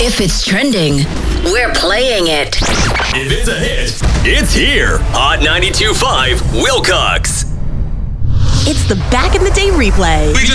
If it's trending, we're playing it. If it's a hit, it's here. Hot 92.5 Wilcox. It's the Back in the Day replay.